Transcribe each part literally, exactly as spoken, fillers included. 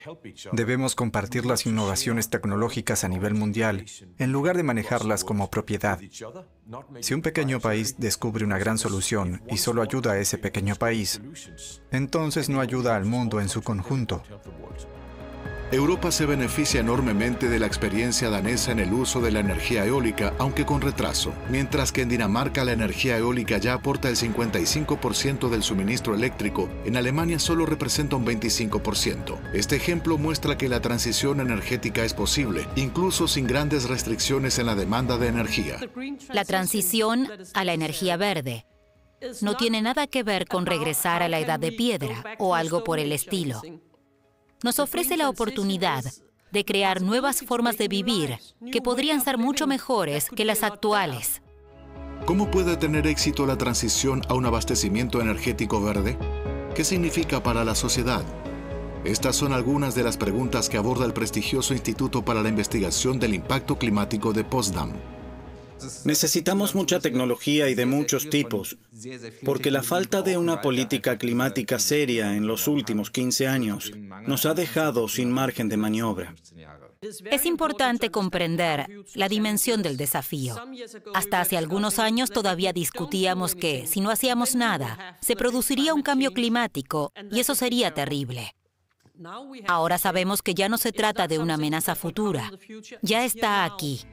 Debemos compartir las innovaciones tecnológicas a nivel mundial, en lugar de manejarlas como propiedad. Si un pequeño país descubre una gran solución y solo ayuda a ese pequeño país, entonces no ayuda al mundo en su conjunto. Europa se beneficia enormemente de la experiencia danesa en el uso de la energía eólica, aunque con retraso, mientras que en Dinamarca la energía eólica ya aporta el cincuenta y cinco por ciento del suministro eléctrico, en Alemania solo representa un veinticinco por ciento. Este ejemplo muestra que la transición energética es posible, incluso sin grandes restricciones en la demanda de energía. La transición a la energía verde no tiene nada que ver con regresar a la edad de piedra o algo por el estilo. Nos ofrece la oportunidad de crear nuevas formas de vivir que podrían ser mucho mejores que las actuales. ¿Cómo puede tener éxito la transición a un abastecimiento energético verde? ¿Qué significa para la sociedad? Estas son algunas de las preguntas que aborda el prestigioso Instituto para la Investigación del Impacto Climático de Potsdam. Necesitamos mucha tecnología y de muchos tipos, porque la falta de una política climática seria en los últimos quince años nos ha dejado sin margen de maniobra. Es importante comprender la dimensión del desafío. Hasta hace algunos años todavía discutíamos que, si no hacíamos nada, se produciría un cambio climático y eso sería terrible. Ahora sabemos que ya no se trata de una amenaza futura, ya está aquí.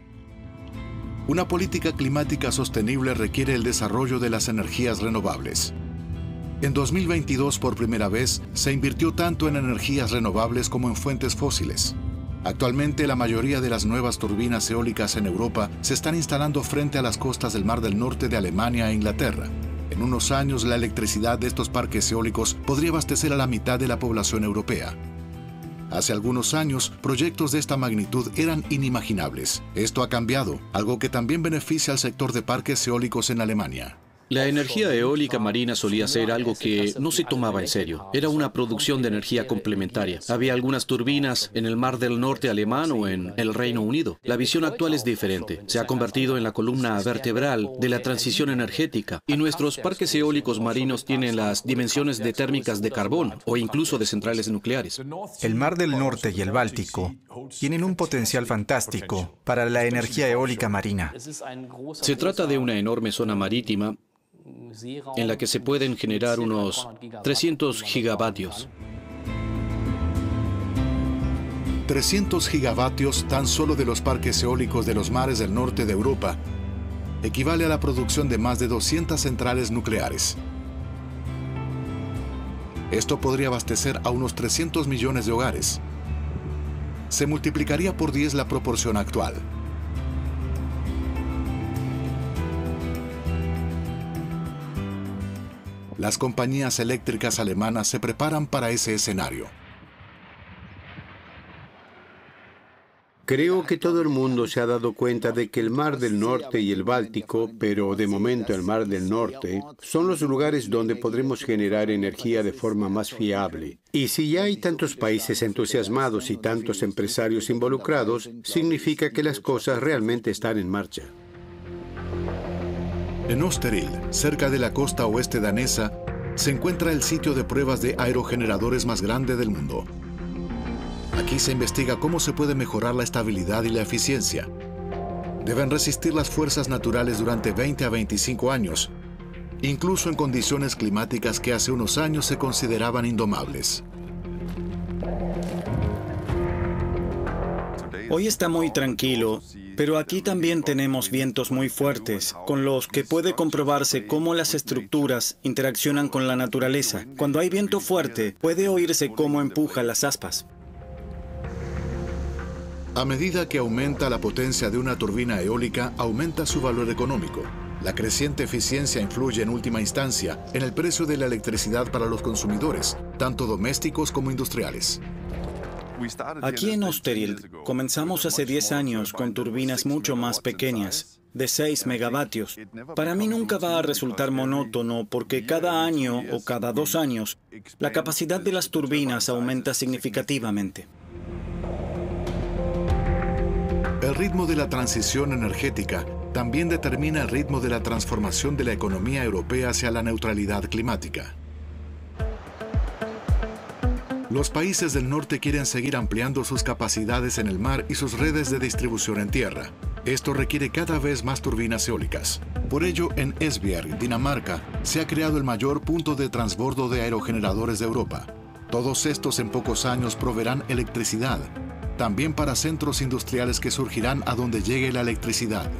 Una política climática sostenible requiere el desarrollo de las energías renovables. En dos mil veintidós, por primera vez, se invirtió tanto en energías renovables como en fuentes fósiles. Actualmente, la mayoría de las nuevas turbinas eólicas en Europa se están instalando frente a las costas del Mar del Norte de Alemania e Inglaterra. En unos años, la electricidad de estos parques eólicos podría abastecer a la mitad de la población europea. Hace algunos años, proyectos de esta magnitud eran inimaginables. Esto ha cambiado, algo que también beneficia al sector de parques eólicos en Alemania. La energía eólica marina solía ser algo que no se tomaba en serio. Era una producción de energía complementaria. Había algunas turbinas en el Mar del Norte alemán o en el Reino Unido. La visión actual es diferente. Se ha convertido en la columna vertebral de la transición energética y nuestros parques eólicos marinos tienen las dimensiones de térmicas de carbón o incluso de centrales nucleares. El Mar del Norte y el Báltico tienen un potencial fantástico para la energía eólica marina. Se trata de una enorme zona marítima en la que se pueden generar unos trescientos gigavatios. trescientos gigavatios tan solo de los parques eólicos de los mares del norte de Europa equivale a la producción de más de doscientas centrales nucleares. Esto podría abastecer a unos trescientos millones de hogares. Se multiplicaría por diez la proporción actual. Las compañías eléctricas alemanas se preparan para ese escenario. Creo que todo el mundo se ha dado cuenta de que el Mar del Norte y el Báltico, pero de momento el Mar del Norte, son los lugares donde podremos generar energía de forma más fiable. Y si ya hay tantos países entusiasmados y tantos empresarios involucrados, significa que las cosas realmente están en marcha. En Osteril, cerca de la costa oeste danesa, se encuentra el sitio de pruebas de aerogeneradores más grande del mundo. Aquí se investiga cómo se puede mejorar la estabilidad y la eficiencia. Deben resistir las fuerzas naturales durante veinte a veinticinco años, incluso en condiciones climáticas que hace unos años se consideraban indomables. Hoy está muy tranquilo, pero aquí también tenemos vientos muy fuertes, con los que puede comprobarse cómo las estructuras interaccionan con la naturaleza. Cuando hay viento fuerte, puede oírse cómo empuja las aspas. A medida que aumenta la potencia de una turbina eólica, aumenta su valor económico. La creciente eficiencia influye en última instancia en el precio de la electricidad para los consumidores, tanto domésticos como industriales. Aquí en Osteril comenzamos hace diez años con turbinas mucho más pequeñas, de seis megavatios. Para mí nunca va a resultar monótono porque cada año o cada dos años la capacidad de las turbinas aumenta significativamente. El ritmo de la transición energética también determina el ritmo de la transformación de la economía europea hacia la neutralidad climática. Los países del norte quieren seguir ampliando sus capacidades en el mar y sus redes de distribución en tierra. Esto requiere cada vez más turbinas eólicas. Por ello, en Esbjerg, Dinamarca, se ha creado el mayor punto de transbordo de aerogeneradores de Europa. Todos estos en pocos años proveerán electricidad, también para centros industriales que surgirán a donde llegue la electricidad.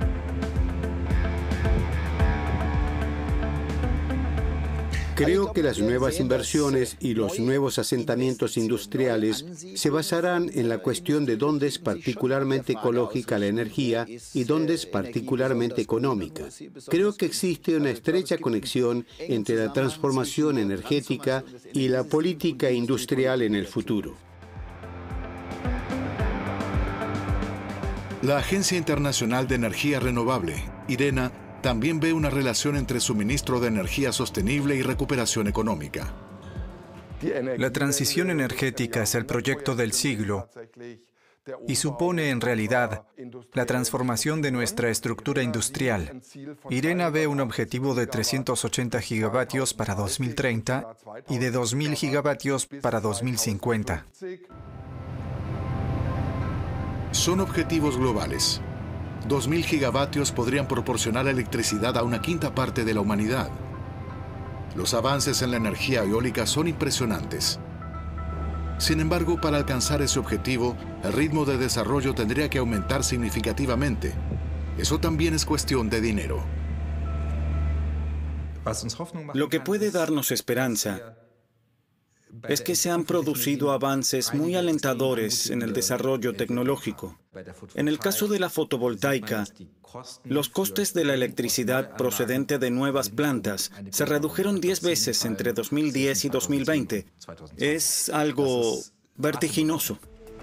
Creo que las nuevas inversiones y los nuevos asentamientos industriales se basarán en la cuestión de dónde es particularmente ecológica la energía y dónde es particularmente económica. Creo que existe una estrecha conexión entre la transformación energética y la política industrial en el futuro. La Agencia Internacional de Energía Renovable, IRENA, también ve una relación entre suministro de energía sostenible y recuperación económica. La transición energética es el proyecto del siglo y supone en realidad la transformación de nuestra estructura industrial. IRENA ve un objetivo de trescientos ochenta gigavatios para dos mil treinta y de dos mil gigavatios para dos mil cincuenta. Son objetivos globales. dos mil gigavatios podrían proporcionar electricidad a una quinta parte de la humanidad. Los avances en la energía eólica son impresionantes. Sin embargo, para alcanzar ese objetivo, el ritmo de desarrollo tendría que aumentar significativamente. Eso también es cuestión de dinero. Lo que puede darnos esperanza es que se han producido avances muy alentadores en el desarrollo tecnológico. En el caso de la fotovoltaica, los costes de la electricidad procedente de nuevas plantas se redujeron diez veces entre dos mil diez y dos mil veinte. Es algo vertiginoso.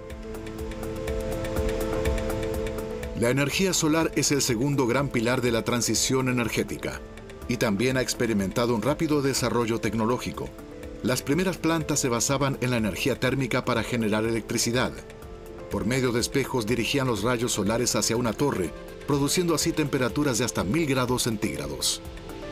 La energía solar es el segundo gran pilar de la transición energética y también ha experimentado un rápido desarrollo tecnológico. Las primeras plantas se basaban en la energía térmica para generar electricidad. Por medio de espejos dirigían los rayos solares hacia una torre, produciendo así temperaturas de hasta mil grados centígrados.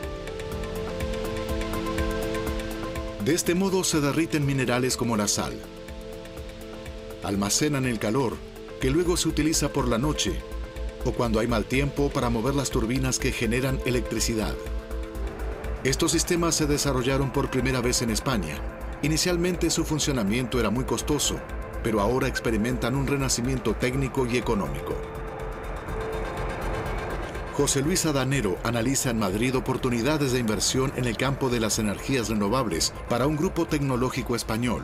De este modo se derriten minerales como la sal. Almacenan el calor, que luego se utiliza por la noche, o cuando hay mal tiempo para mover las turbinas que generan electricidad. Estos sistemas se desarrollaron por primera vez en España. Inicialmente su funcionamiento era muy costoso, pero ahora experimentan un renacimiento técnico y económico. José Luis Adanero analiza en Madrid oportunidades de inversión en el campo de las energías renovables para un grupo tecnológico español.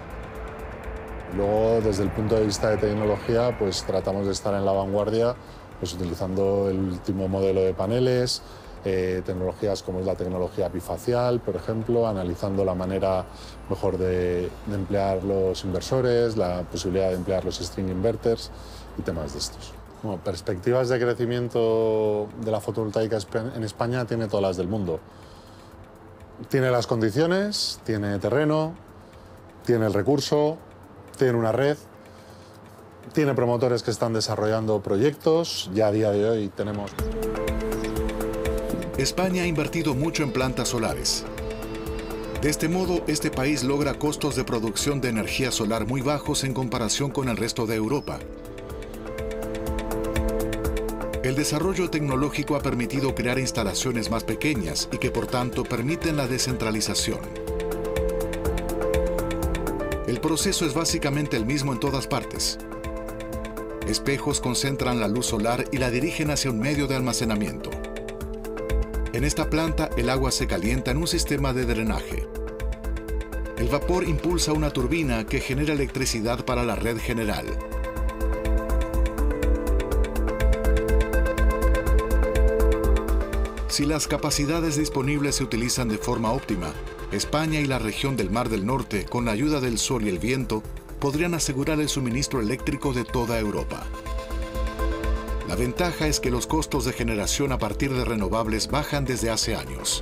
Luego, desde el punto de vista de tecnología, pues tratamos de estar en la vanguardia, pues utilizando el último modelo de paneles, Eh, tecnologías como es la tecnología bifacial, por ejemplo, analizando la manera mejor de, de emplear los inversores, la posibilidad de emplear los string inverters y temas de estos. Bueno, perspectivas de crecimiento de la fotovoltaica en España tiene todas las del mundo. Tiene las condiciones, tiene terreno, tiene el recurso, tiene una red, tiene promotores que están desarrollando proyectos. Ya a día de hoy tenemos... España ha invertido mucho en plantas solares. De este modo, este país logra costos de producción de energía solar muy bajos en comparación con el resto de Europa. El desarrollo tecnológico ha permitido crear instalaciones más pequeñas y que por tanto permiten la descentralización. El proceso es básicamente el mismo en todas partes. Espejos concentran la luz solar y la dirigen hacia un medio de almacenamiento. En esta planta, el agua se calienta en un sistema de drenaje. El vapor impulsa una turbina que genera electricidad para la red general. Si las capacidades disponibles se utilizan de forma óptima, España y la región del Mar del Norte, con la ayuda del sol y el viento, podrían asegurar el suministro eléctrico de toda Europa. La ventaja es que los costos de generación a partir de renovables bajan desde hace años.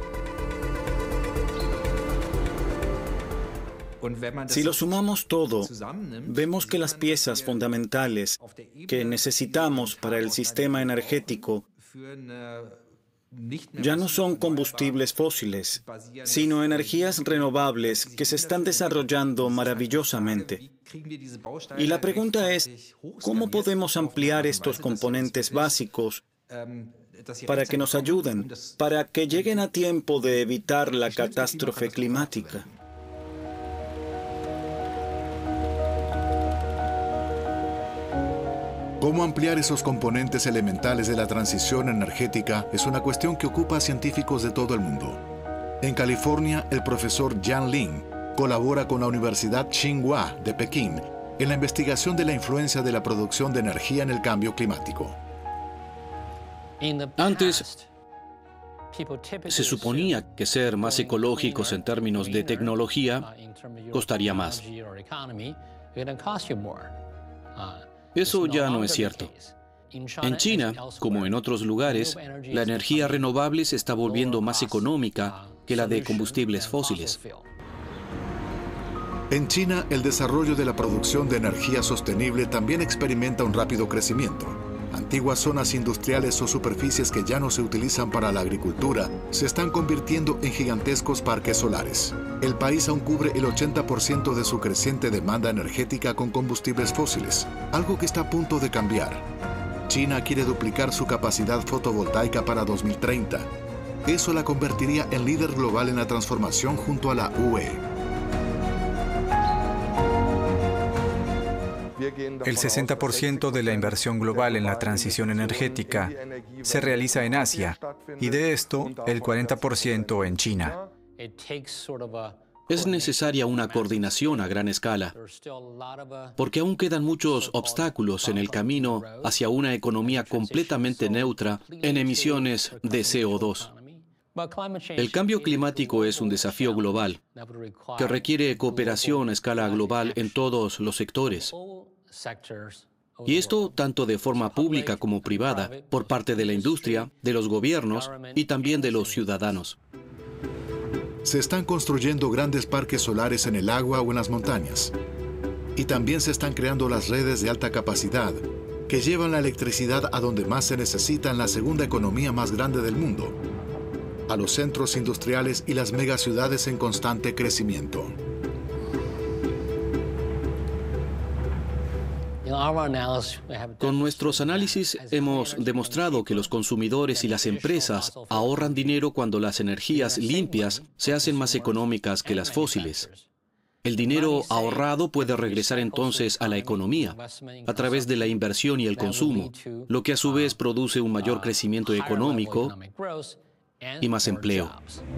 Si lo sumamos todo, vemos que las piezas fundamentales que necesitamos para el sistema energético Ya no son combustibles fósiles, sino energías renovables que se están desarrollando maravillosamente. Y la pregunta es, ¿cómo podemos ampliar estos componentes básicos para que nos ayuden, para que lleguen a tiempo de evitar la catástrofe climática? Cómo ampliar esos componentes elementales de la transición energética es una cuestión que ocupa a científicos de todo el mundo. En California, el profesor Yan Lin colabora con la Universidad Tsinghua de Pekín en la investigación de la influencia de la producción de energía en el cambio climático. Antes, se suponía que ser más ecológicos en términos de tecnología costaría más. Eso ya no es cierto. En China, como en otros lugares, la energía renovable se está volviendo más económica que la de combustibles fósiles. En China, el desarrollo de la producción de energía sostenible también experimenta un rápido crecimiento. Antiguas zonas industriales o superficies que ya no se utilizan para la agricultura se están convirtiendo en gigantescos parques solares. El país aún cubre el ochenta por ciento de su creciente demanda energética con combustibles fósiles, algo que está a punto de cambiar. China quiere duplicar su capacidad fotovoltaica para dos mil treinta. Eso la convertiría en líder global en la transformación junto a la U E. El sesenta por ciento de la inversión global en la transición energética se realiza en Asia y de esto el cuarenta por ciento en China. Es necesaria una coordinación a gran escala, porque aún quedan muchos obstáculos en el camino hacia una economía completamente neutra en emisiones de C O dos. El cambio climático es un desafío global que requiere cooperación a escala global en todos los sectores. Y esto tanto de forma pública como privada, por parte de la industria, de los gobiernos y también de los ciudadanos. Se están construyendo grandes parques solares en el agua o en las montañas. Y también se están creando las redes de alta capacidad que llevan la electricidad a donde más se necesita en la segunda economía más grande del mundo, a los centros industriales y las megaciudades en constante crecimiento. Con nuestros análisis hemos demostrado que los consumidores y las empresas ahorran dinero cuando las energías limpias se hacen más económicas que las fósiles. El dinero ahorrado puede regresar entonces a la economía a través de la inversión y el consumo, lo que a su vez produce un mayor crecimiento económico y más empleo.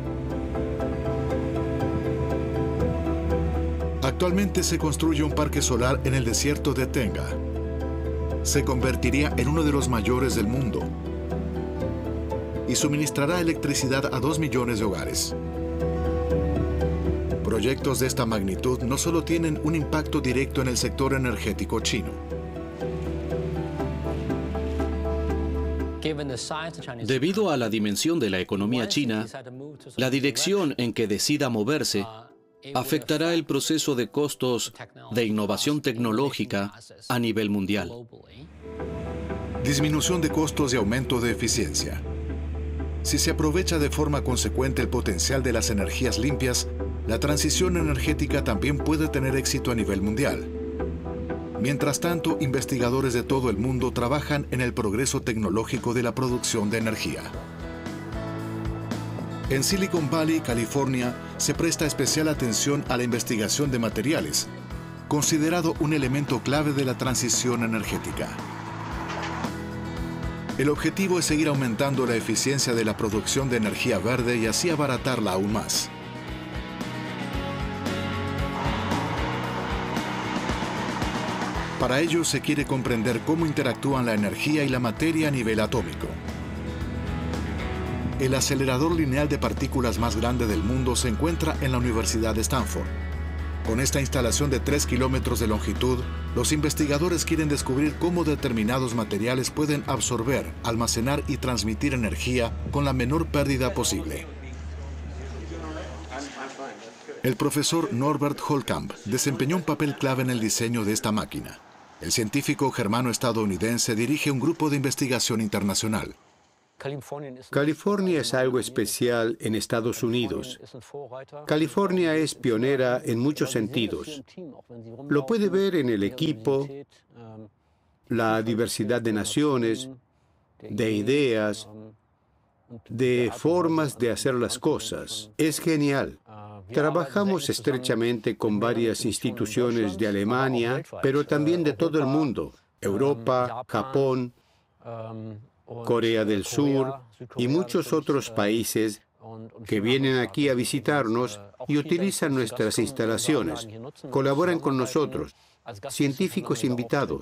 Actualmente se construye un parque solar en el desierto de Tenga. Se convertiría en uno de los mayores del mundo y suministrará electricidad a dos millones de hogares. Proyectos de esta magnitud no solo tienen un impacto directo en el sector energético chino. Debido a la dimensión de la economía china, la dirección en que decida moverse afectará el proceso de costos de innovación tecnológica a nivel mundial. Disminución de costos y aumento de eficiencia. Si se aprovecha de forma consecuente el potencial de las energías limpias, la transición energética también puede tener éxito a nivel mundial. Mientras tanto, investigadores de todo el mundo trabajan en el progreso tecnológico de la producción de energía. En Silicon Valley, California, se presta especial atención a la investigación de materiales, considerado un elemento clave de la transición energética. El objetivo es seguir aumentando la eficiencia de la producción de energía verde y así abaratarla aún más. Para ello se quiere comprender cómo interactúan la energía y la materia a nivel atómico. El acelerador lineal de partículas más grande del mundo se encuentra en la Universidad de Stanford. Con esta instalación de tres kilómetros de longitud, los investigadores quieren descubrir cómo determinados materiales pueden absorber, almacenar y transmitir energía con la menor pérdida posible. El profesor Norbert Holkamp desempeñó un papel clave en el diseño de esta máquina. El científico germano-estadounidense dirige un grupo de investigación internacional. California es algo especial en Estados Unidos. California es pionera en muchos sentidos. Lo puede ver en el equipo, la diversidad de naciones, de ideas, de formas de hacer las cosas. Es genial. Trabajamos estrechamente con varias instituciones de Alemania, pero también de todo el mundo. Europa, Japón, Corea del Sur y muchos otros países que vienen aquí a visitarnos y utilizan nuestras instalaciones. Colaboran con nosotros, científicos invitados.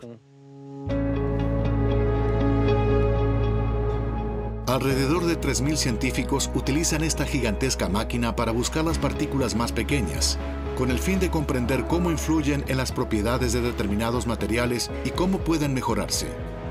Alrededor de tres mil científicos utilizan esta gigantesca máquina para buscar las partículas más pequeñas, con el fin de comprender cómo influyen en las propiedades de determinados materiales y cómo pueden mejorarse.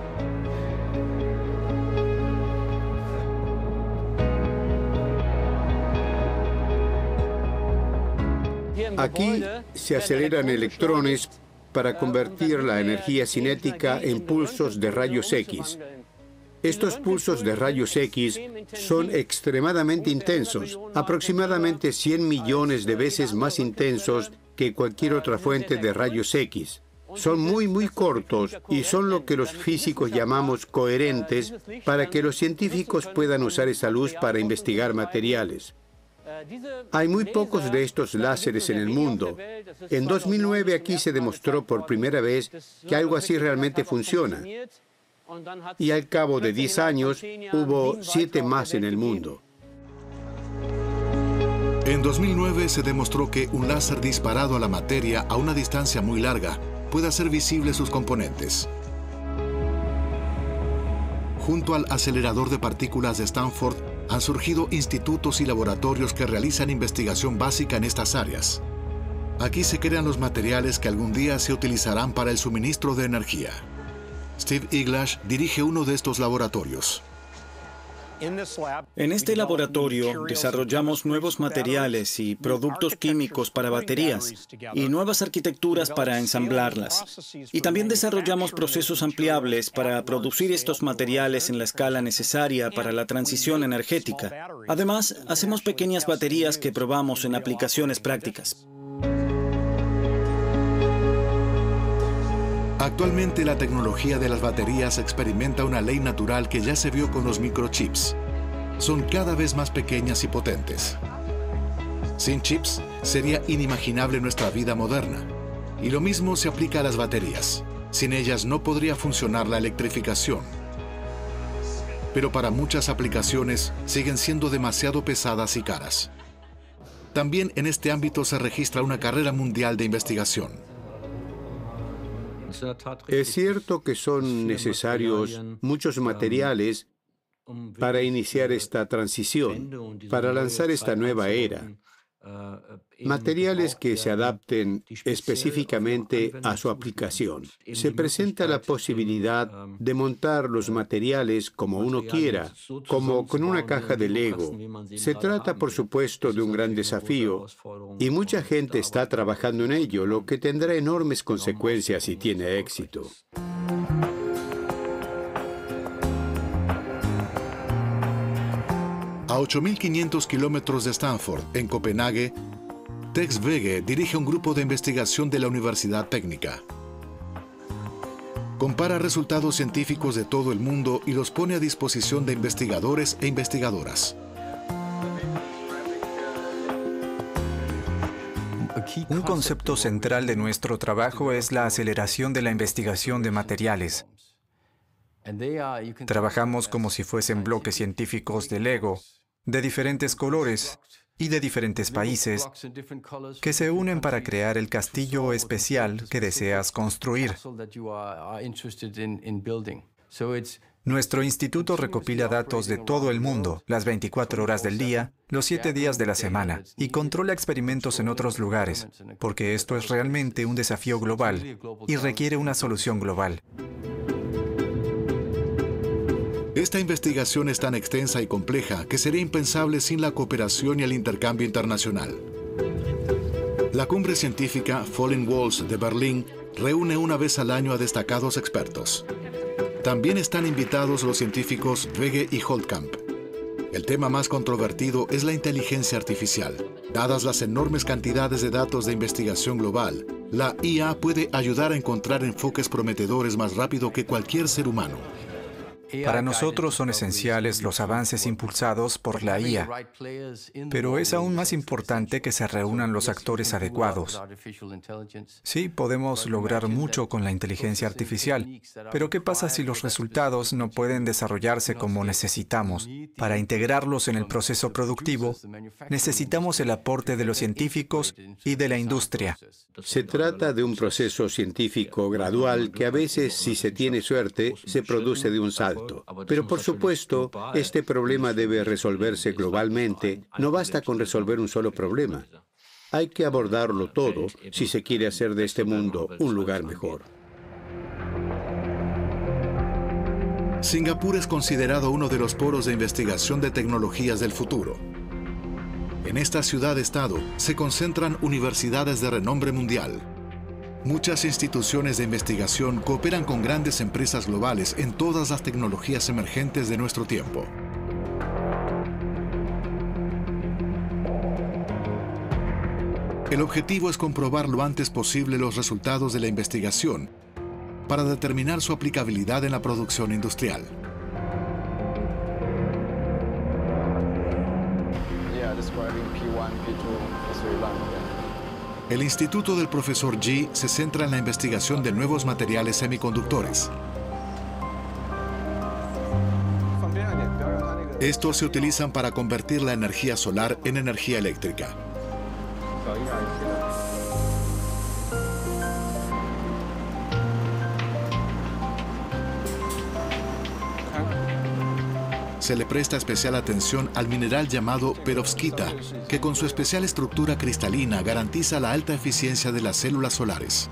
Aquí se aceleran electrones para convertir la energía cinética en pulsos de rayos X. Estos pulsos de rayos X son extremadamente intensos, aproximadamente cien millones de veces más intensos que cualquier otra fuente de rayos X. Son muy, muy cortos y son lo que los físicos llamamos coherentes para que los científicos puedan usar esa luz para investigar materiales. Hay muy pocos de estos láseres en el mundo. En dos mil nueve aquí se demostró por primera vez que algo así realmente funciona. Y al cabo de diez años, hubo siete más en el mundo. En dos mil nueve se demostró que un láser disparado a la materia a una distancia muy larga puede hacer visibles sus componentes. Junto al acelerador de partículas de Stanford, han surgido institutos y laboratorios que realizan investigación básica en estas áreas. Aquí se crean los materiales que algún día se utilizarán para el suministro de energía. Steve Iglash dirige uno de estos laboratorios. En este laboratorio desarrollamos nuevos materiales y productos químicos para baterías y nuevas arquitecturas para ensamblarlas. Y también desarrollamos procesos ampliables para producir estos materiales en la escala necesaria para la transición energética. Además, hacemos pequeñas baterías que probamos en aplicaciones prácticas. Actualmente la tecnología de las baterías experimenta una ley natural que ya se vio con los microchips. Son cada vez más pequeñas y potentes. Sin chips sería inimaginable nuestra vida moderna. Y lo mismo se aplica a las baterías. Sin ellas no podría funcionar la electrificación. Pero para muchas aplicaciones siguen siendo demasiado pesadas y caras. También en este ámbito se registra una carrera mundial de investigación. Es cierto que son necesarios muchos materiales para iniciar esta transición, para lanzar esta nueva era. Materiales que se adapten específicamente a su aplicación. Se presenta la posibilidad de montar los materiales como uno quiera, como con una caja de Lego. Se trata, por supuesto, de un gran desafío y mucha gente está trabajando en ello, lo que tendrá enormes consecuencias si tiene éxito. A ocho mil quinientos kilómetros de Stanford, en Copenhague, Tex Wege dirige un grupo de investigación de la Universidad Técnica. Compara resultados científicos de todo el mundo y los pone a disposición de investigadores e investigadoras. Un concepto central de nuestro trabajo es la aceleración de la investigación de materiales. Trabajamos como si fuesen bloques científicos de Lego, de diferentes colores y de diferentes países, que se unen para crear el castillo especial que deseas construir. Nuestro instituto recopila datos de todo el mundo, las veinticuatro horas del día, los siete días de la semana, y controla experimentos en otros lugares, porque esto es realmente un desafío global y requiere una solución global. Esta investigación es tan extensa y compleja que sería impensable sin la cooperación y el intercambio internacional. La cumbre científica Falling Walls de Berlín reúne una vez al año a destacados expertos. También están invitados los científicos Wege y Holtkamp. El tema más controvertido es la inteligencia artificial. Dadas las enormes cantidades de datos de investigación global, la I A puede ayudar a encontrar enfoques prometedores más rápido que cualquier ser humano. Para nosotros son esenciales los avances impulsados por la I A, pero es aún más importante que se reúnan los actores adecuados. Sí, podemos lograr mucho con la inteligencia artificial, pero ¿qué pasa si los resultados no pueden desarrollarse como necesitamos? Para integrarlos en el proceso productivo, necesitamos el aporte de los científicos y de la industria. Se trata de un proceso científico gradual que a veces, si se tiene suerte, se produce de un salto. Pero por supuesto, este problema debe resolverse globalmente. No basta con resolver un solo problema. Hay que abordarlo todo si se quiere hacer de este mundo un lugar mejor. Singapur es considerado uno de los polos de investigación de tecnologías del futuro. En esta ciudad-estado se concentran universidades de renombre mundial. Muchas instituciones de investigación cooperan con grandes empresas globales en todas las tecnologías emergentes de nuestro tiempo. El objetivo es comprobar lo antes posible los resultados de la investigación para determinar su aplicabilidad en la producción industrial. El instituto del profesor Ji se centra en la investigación de nuevos materiales semiconductores. Estos se utilizan para convertir la energía solar en energía eléctrica. Se le presta especial atención al mineral llamado perovskita, que con su especial estructura cristalina garantiza la alta eficiencia de las células solares.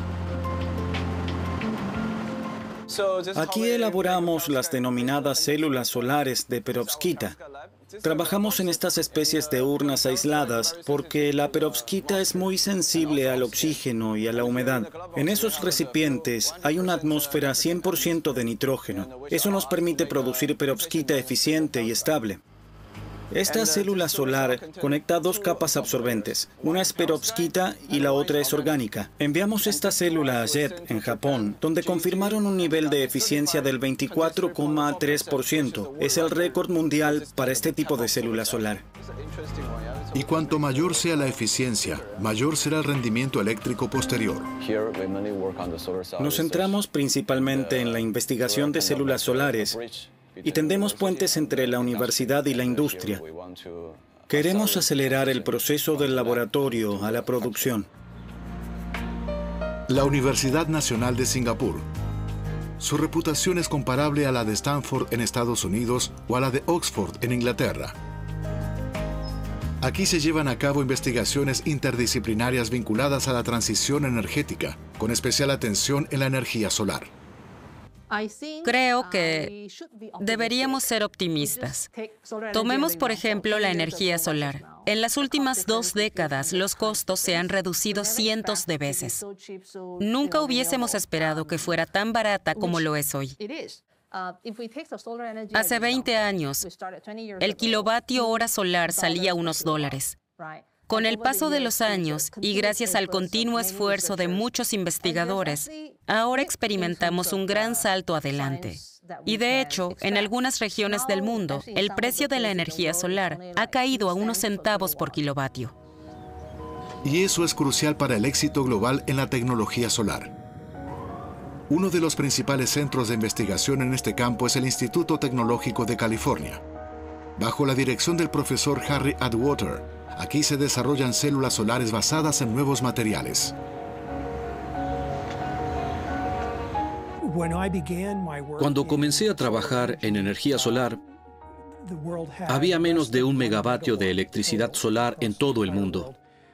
Aquí elaboramos las denominadas células solares de perovskita. Trabajamos en estas especies de urnas aisladas porque la perovskita es muy sensible al oxígeno y a la humedad. En esos recipientes hay una atmósfera cien por ciento de nitrógeno. Eso nos permite producir perovskita eficiente y estable. Esta célula solar conecta dos capas absorbentes. Una es perovskita y la otra es orgánica. Enviamos esta célula a J E T en Japón, donde confirmaron un nivel de eficiencia del veinticuatro coma tres por ciento. Es el récord mundial para este tipo de célula solar. Y cuanto mayor sea la eficiencia, mayor será el rendimiento eléctrico posterior. Nos centramos principalmente en la investigación de células solares y tendemos puentes entre la universidad y la industria. Queremos acelerar el proceso del laboratorio a la producción. La Universidad Nacional de Singapur. Su reputación es comparable a la de Stanford en Estados Unidos o a la de Oxford en Inglaterra. Aquí se llevan a cabo investigaciones interdisciplinarias vinculadas a la transición energética, con especial atención en la energía solar. Creo que deberíamos ser optimistas. Tomemos, por ejemplo, la energía solar. En las últimas dos décadas, los costos se han reducido cientos de veces. Nunca hubiésemos esperado que fuera tan barata como lo es hoy. Hace veinte años, el kilovatio hora solar salía a unos dólares. Con el paso de los años y gracias al continuo esfuerzo de muchos investigadores, ahora experimentamos un gran salto adelante. Y de hecho, en algunas regiones del mundo, el precio de la energía solar ha caído a unos centavos por kilovatio. Y eso es crucial para el éxito global en la tecnología solar. Uno de los principales centros de investigación en este campo es el Instituto Tecnológico de California. Bajo la dirección del profesor Harry Atwater, aquí se desarrollan células solares basadas en nuevos materiales. Cuando comencé a trabajar en energía solar, había menos de un megavatio de electricidad solar en todo el mundo.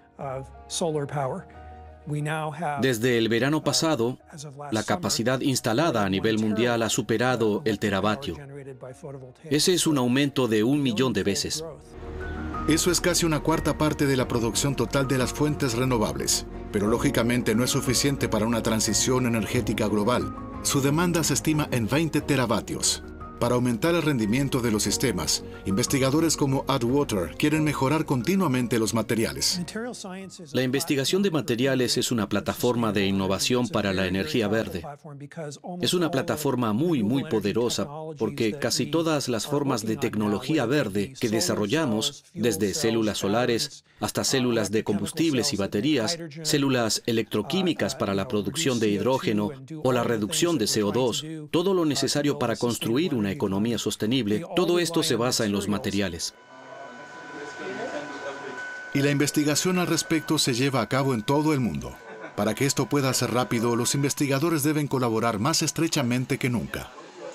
Desde el verano pasado, la capacidad instalada a nivel mundial ha superado el teravatio. Ese es un aumento de un millón de veces. Eso es casi una cuarta parte de la producción total de las fuentes renovables, pero lógicamente no es suficiente para una transición energética global. Su demanda se estima en veinte teravatios. Para aumentar el rendimiento de los sistemas, investigadores como Atwater quieren mejorar continuamente los materiales. La investigación de materiales es una plataforma de innovación para la energía verde. Es una plataforma muy, muy poderosa porque casi todas las formas de tecnología verde que desarrollamos, desde células solares hasta células de combustibles y baterías, células electroquímicas para la producción de hidrógeno o la reducción de C O dos, todo lo necesario para construir una economía sostenible, todo esto se basa en los materiales. Y la investigación al respecto se lleva a cabo en todo el mundo. Para que esto pueda ser rápido, los investigadores deben colaborar más estrechamente que nunca.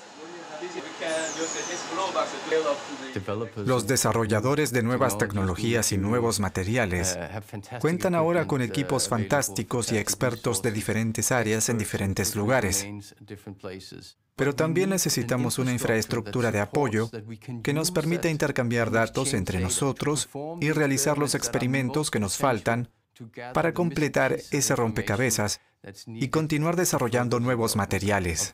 Los desarrolladores de nuevas tecnologías y nuevos materiales cuentan ahora con equipos fantásticos y expertos de diferentes áreas en diferentes lugares. Pero también necesitamos una infraestructura de apoyo que nos permita intercambiar datos entre nosotros y realizar los experimentos que nos faltan para completar ese rompecabezas y continuar desarrollando nuevos materiales.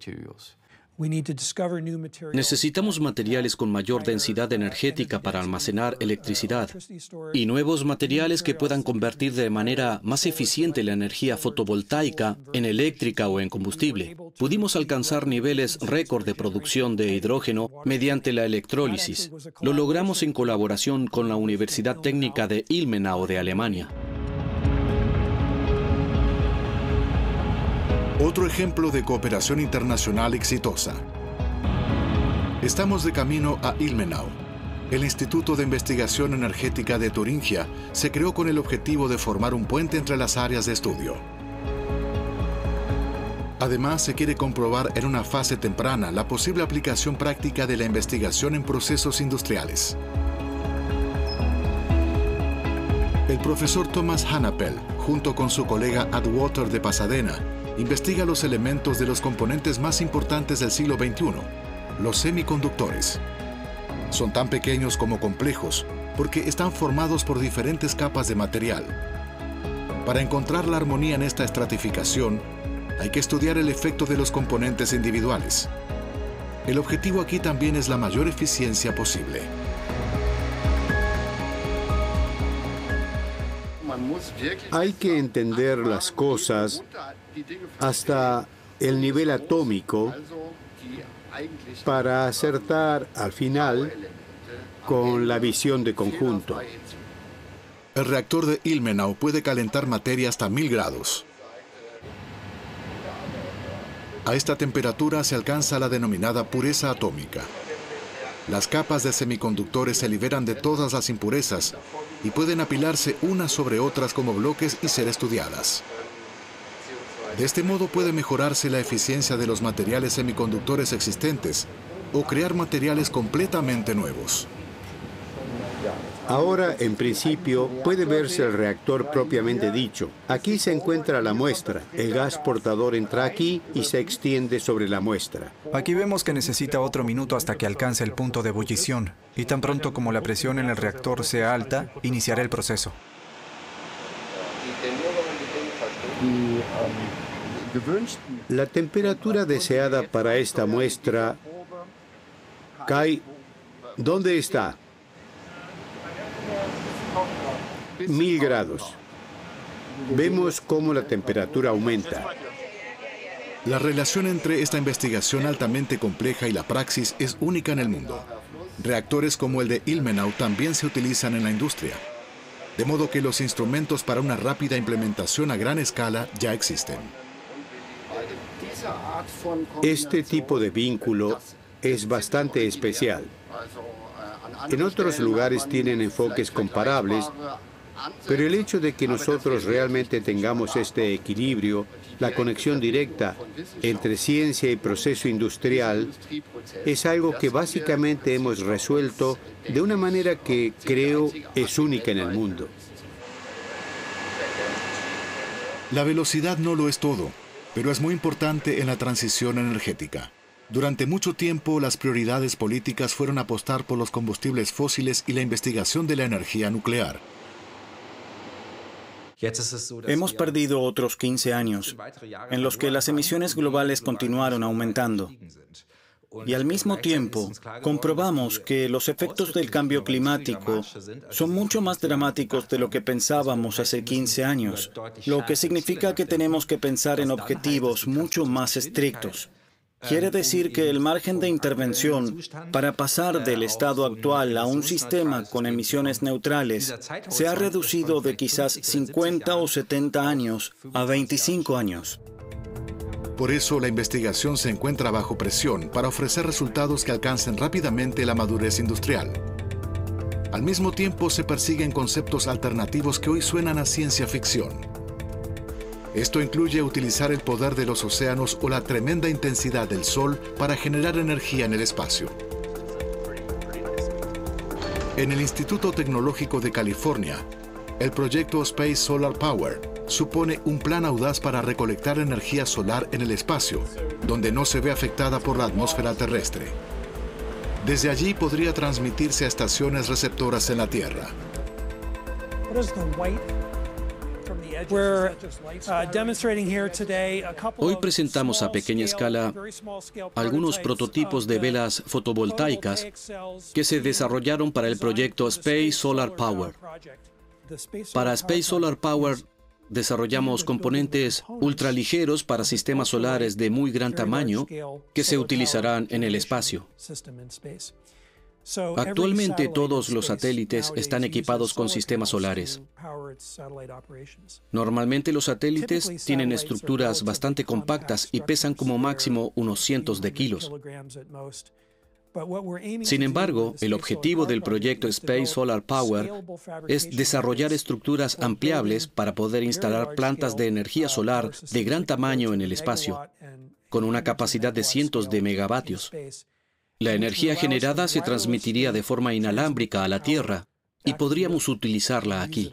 Necesitamos materiales con mayor densidad energética para almacenar electricidad y nuevos materiales que puedan convertir de manera más eficiente la energía fotovoltaica en eléctrica o en combustible. Pudimos alcanzar niveles récord de producción de hidrógeno mediante la electrólisis. Lo logramos en colaboración con la Universidad Técnica de Ilmenau de Alemania. Otro ejemplo de cooperación internacional exitosa. Estamos de camino a Ilmenau. El Instituto de Investigación Energética de Turingia se creó con el objetivo de formar un puente entre las áreas de estudio. Además, se quiere comprobar en una fase temprana la posible aplicación práctica de la investigación en procesos industriales. El profesor Thomas Hanapel, junto con su colega Atwater de Pasadena, investiga los elementos de los componentes más importantes del siglo veintiuno, los semiconductores. Son tan pequeños como complejos porque están formados por diferentes capas de material. Para encontrar la armonía en esta estratificación, hay que estudiar el efecto de los componentes individuales. El objetivo aquí también es la mayor eficiencia posible. Hay que entender las cosas hasta el nivel atómico para acertar al final con la visión de conjunto. El reactor de Ilmenau puede calentar materia hasta mil grados. A esta temperatura se alcanza la denominada pureza atómica. Las capas de semiconductores se liberan de todas las impurezas y pueden apilarse unas sobre otras como bloques y ser estudiadas. De este modo puede mejorarse la eficiencia de los materiales semiconductores existentes o crear materiales completamente nuevos. Ahora, en principio, puede verse el reactor propiamente dicho. Aquí se encuentra la muestra. El gas portador entra aquí y se extiende sobre la muestra. Aquí vemos que necesita otro minuto hasta que alcance el punto de ebullición. Y tan pronto como la presión en el reactor sea alta, iniciará el proceso. La temperatura deseada para esta muestra cae... ¿Dónde está? Mil grados. Vemos cómo la temperatura aumenta. La relación entre esta investigación altamente compleja y la praxis es única en el mundo. Reactores como el de Ilmenau también se utilizan en la industria. De modo que los instrumentos para una rápida implementación a gran escala ya existen. Este tipo de vínculo es bastante especial. En otros lugares tienen enfoques comparables, pero el hecho de que nosotros realmente tengamos este equilibrio, la conexión directa entre ciencia y proceso industrial, es algo que básicamente hemos resuelto de una manera que creo es única en el mundo. La velocidad no lo es todo, pero es muy importante en la transición energética. Durante mucho tiempo, las prioridades políticas fueron apostar por los combustibles fósiles y la investigación de la energía nuclear. Hemos perdido otros quince años, en los que las emisiones globales continuaron aumentando. Y al mismo tiempo, comprobamos que los efectos del cambio climático son mucho más dramáticos de lo que pensábamos hace quince años, lo que significa que tenemos que pensar en objetivos mucho más estrictos. Quiere decir que el margen de intervención para pasar del estado actual a un sistema con emisiones neutrales se ha reducido de quizás cincuenta o setenta años a veinticinco años. Por eso la investigación se encuentra bajo presión para ofrecer resultados que alcancen rápidamente la madurez industrial. Al mismo tiempo se persiguen conceptos alternativos que hoy suenan a ciencia ficción. Esto incluye utilizar el poder de los océanos o la tremenda intensidad del Sol para generar energía en el espacio. En el Instituto Tecnológico de California, el proyecto Space Solar Power supone un plan audaz para recolectar energía solar en el espacio, donde no se ve afectada por la atmósfera terrestre. Desde allí podría transmitirse a estaciones receptoras en la Tierra. Hoy presentamos a pequeña escala algunos prototipos de velas fotovoltaicas que se desarrollaron para el proyecto Space Solar Power. Para Space Solar Power desarrollamos componentes ultraligeros para sistemas solares de muy gran tamaño que se utilizarán en el espacio. Actualmente todos los satélites están equipados con sistemas solares. Normalmente los satélites tienen estructuras bastante compactas y pesan como máximo unos cientos de kilos. Sin embargo, el objetivo del proyecto Space Solar Power es desarrollar estructuras ampliables para poder instalar plantas de energía solar de gran tamaño en el espacio, con una capacidad de cientos de megavatios. La energía generada se transmitiría de forma inalámbrica a la Tierra y podríamos utilizarla aquí.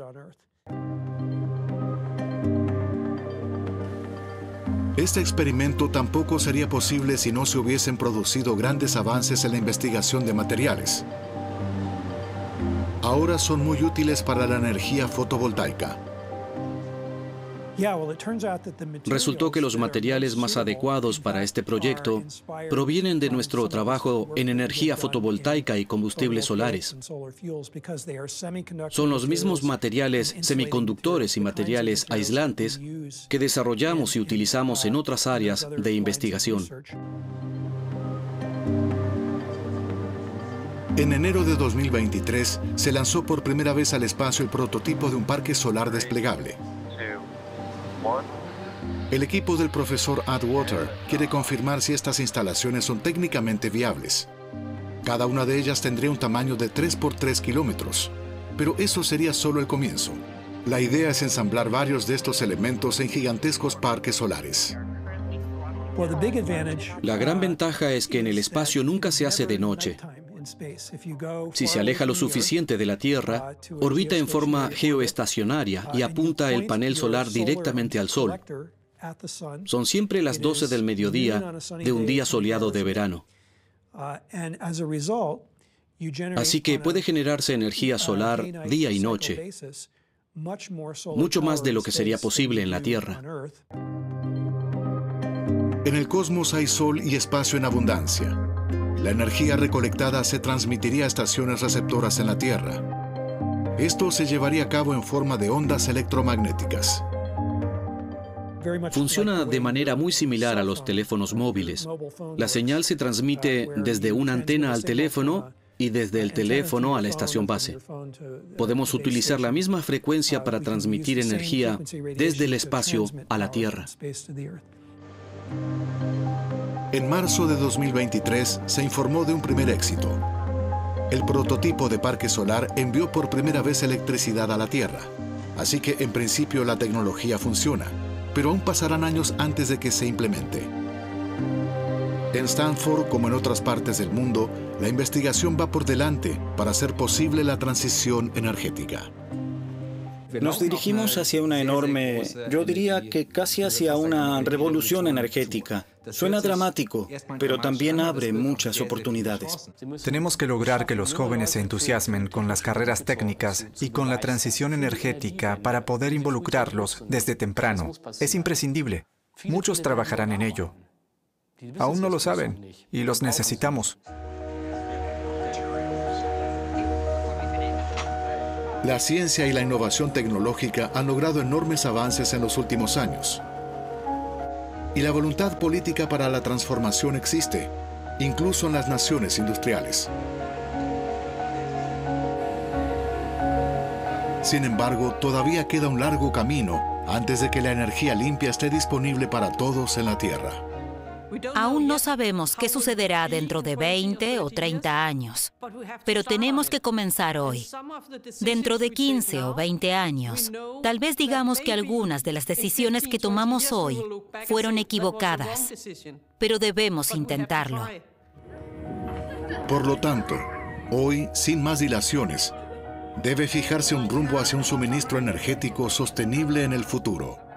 Este experimento tampoco sería posible si no se hubiesen producido grandes avances en la investigación de materiales. Ahora son muy útiles para la energía fotovoltaica. Resultó que los materiales más adecuados para este proyecto provienen de nuestro trabajo en energía fotovoltaica y combustibles solares. Son los mismos materiales semiconductores y materiales aislantes que desarrollamos y utilizamos en otras áreas de investigación. En enero de dos mil veintitrés se lanzó por primera vez al espacio el prototipo de un parque solar desplegable. El equipo del profesor Atwater quiere confirmar si estas instalaciones son técnicamente viables. Cada una de ellas tendría un tamaño de tres por tres kilómetros, pero eso sería solo el comienzo. La idea es ensamblar varios de estos elementos en gigantescos parques solares. La gran ventaja es que en el espacio nunca se hace de noche. Si se aleja lo suficiente de la Tierra, orbita en forma geoestacionaria y apunta el panel solar directamente al Sol. Son siempre las doce del mediodía de un día soleado de verano. Así que puede generarse energía solar día y noche, mucho más de lo que sería posible en la Tierra. En el cosmos hay sol y espacio en abundancia. La energía recolectada se transmitiría a estaciones receptoras en la Tierra. Esto se llevaría a cabo en forma de ondas electromagnéticas. Funciona de manera muy similar a los teléfonos móviles. La señal se transmite desde una antena al teléfono y desde el teléfono a la estación base. Podemos utilizar la misma frecuencia para transmitir energía desde el espacio a la Tierra. En marzo de dos mil veintitrés se informó de un primer éxito. El prototipo de parque solar envió por primera vez electricidad a la Tierra. Así que en principio la tecnología funciona, pero aún pasarán años antes de que se implemente. En Stanford, como en otras partes del mundo, la investigación va por delante para hacer posible la transición energética. Nos dirigimos hacia una enorme, yo diría que casi hacia una revolución energética. Suena dramático, pero también abre muchas oportunidades. Tenemos que lograr que los jóvenes se entusiasmen con las carreras técnicas y con la transición energética para poder involucrarlos desde temprano. Es imprescindible. Muchos trabajarán en ello. Aún no lo saben y los necesitamos. La ciencia y la innovación tecnológica han logrado enormes avances en los últimos años. Y la voluntad política para la transformación existe, incluso en las naciones industriales. Sin embargo, todavía queda un largo camino antes de que la energía limpia esté disponible para todos en la Tierra. Aún no sabemos qué sucederá dentro de veinte o treinta años, pero tenemos que comenzar hoy. Dentro de quince o veinte años, tal vez digamos que algunas de las decisiones que tomamos hoy fueron equivocadas, pero debemos intentarlo. Por lo tanto, hoy, sin más dilaciones, debe fijarse un rumbo hacia un suministro energético sostenible en el futuro.